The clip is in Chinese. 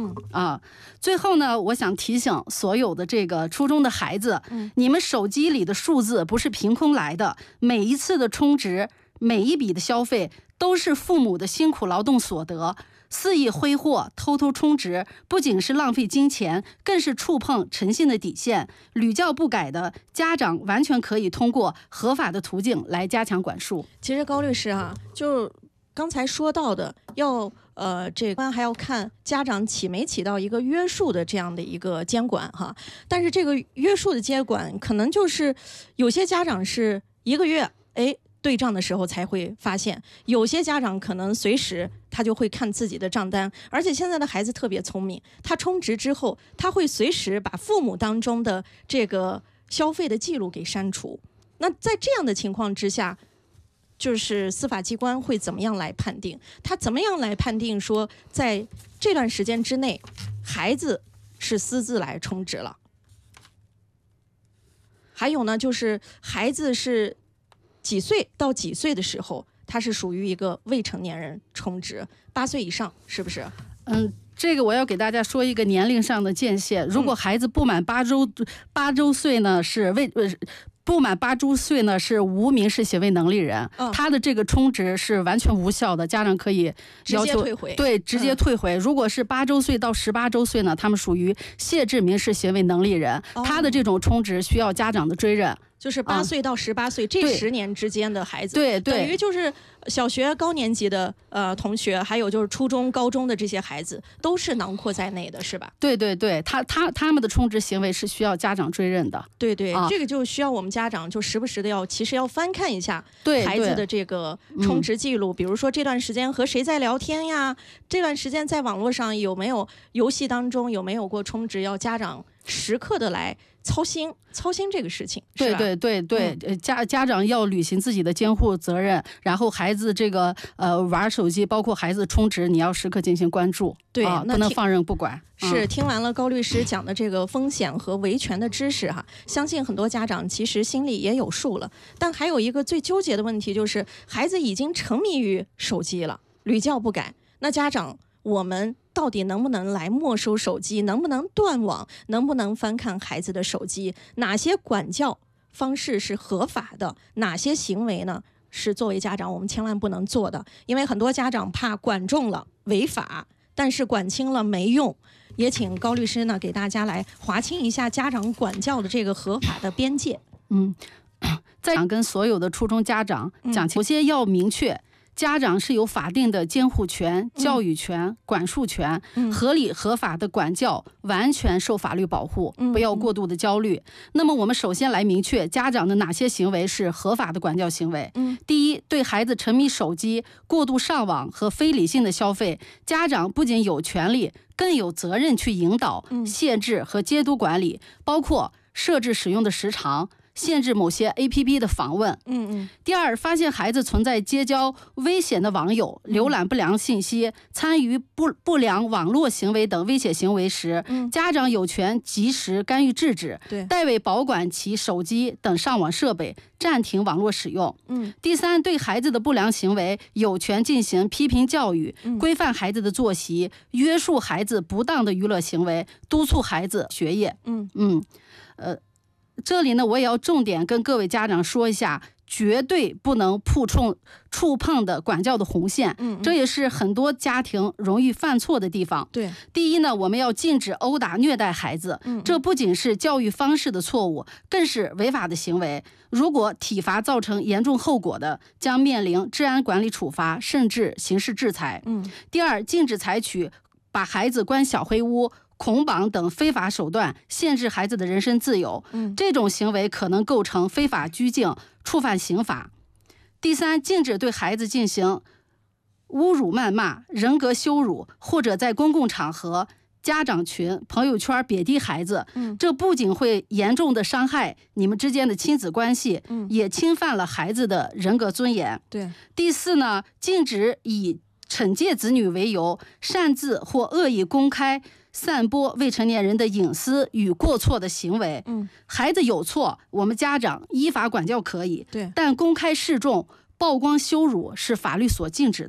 最后呢，我想提醒所有的这个初中的孩子，你们手机里的数字不是凭空来的，每一次的充值，每一笔的消费都是父母的辛苦劳动所得。肆意挥霍、偷偷充值，不仅是浪费金钱，更是触碰诚信的底线。屡教不改的家长完全可以通过合法的途径来加强管束。 其实高律师就刚才说到的，这个还要看家长起没起到一个约束的这样的一个监管但是这个约束的监管，可能就是有些家长是1个月对账的时候才会发现，有些家长可能随时他就会看自己的账单，而且现在的孩子特别聪明，他充值之后，他会随时把父母当中的这个消费的记录给删除。那在这样的情况之下，就是司法机关会怎么样来判定？他怎么样来判定说，在这段时间之内，孩子是私自来充值了？还有呢，就是孩子是几岁到几岁的时候，他是属于一个未成年人充值，8岁以上是不是？ 这个我要给大家说一个年龄上的界限。如果孩子不满8周岁呢，不满8周岁呢是无民事行为能力人，他的这个充值是完全无效的，家长可以要求直接退回。 对，直接退回。如果是8周岁到18周岁呢，他们属于卸制民事行为能力人，他的这种充值需要家长的追认。 就是8岁到18岁这10年之间的孩子， 对， 等于就是小学高年级的同学，还有就是初中、高中的这些孩子，都是囊括在内的，是吧？ 对，他们的充值行为是需要家长追认的。 对，这个就需要我们家长就时不时的其实要翻看一下孩子的这个充值记录，比如说这段时间和谁在聊天呀，这段时间在网络上有没有游戏当中有没有过充值，要家长时刻的来操心这个事情。 对，家长要履行自己的监护责任，然后孩子这个玩手机，包括孩子充值，你要时刻进行关注， 对， 不能放任不管。 是听完了高律师讲的这个风险和维权的知识相信很多家长其实心里也有数了。但还有一个最纠结的问题，就是孩子已经沉迷于手机了，屡教不改，那家长我们到底能不能来没收手机，能不能断网，能不能翻看孩子的手机，哪些管教方式是合法的，哪些行为呢是作为家长我们千万不能做的。因为很多家长怕管重了违法，但是管轻了没用。也请高律师呢给大家来划清一下家长管教的这个合法的边界。 再想跟所有的初中家长讲，首先要明确家长是有法定的监护权、教育权、管束权，合理合法的管教完全受法律保护，不要过度的焦虑。那么我们首先来明确家长的哪些行为是合法的管教行为。第一，对孩子沉迷手机、过度上网和非理性的消费，家长不仅有权利，更有责任去引导、限制和监督管理，包括设置使用的时长，限制某些 APP 的访问。第二，发现孩子存在结交危险的网友、浏览不良信息、参与不良网络行为等危险行为时，家长有权及时干预制止，代为保管其手机等上网设备，暂停网络使用。第三，对孩子的不良行为有权进行批评教育，规范孩子的作息，约束孩子不当的娱乐行为，督促孩子学业。这里呢，我也要重点跟各位家长说一下，绝对不能触碰的管教的红线。这也是很多家庭容易犯错的地方。第一呢，我们要禁止殴打虐待孩子，这不仅是教育方式的错误，更是违法的行为。如果体罚造成严重后果的，将面临治安管理处罚，甚至刑事制裁。第二，禁止采取把孩子关小黑屋、捆绑等非法手段限制孩子的人身自由，这种行为可能构成非法拘禁，触犯刑法。第三，禁止对孩子进行侮辱、谩骂、人格羞辱，或者在公共场合、家长群、朋友圈贬低孩子，这不仅会严重的伤害你们之间的亲子关系，也侵犯了孩子的人格尊严。第四呢，禁止以惩戒子女为由，擅自或恶意公开散播未成年人的隐私与过错的行为。孩子有错，我们家长依法管教可以，但公开示众、曝光羞辱是法律所禁止的。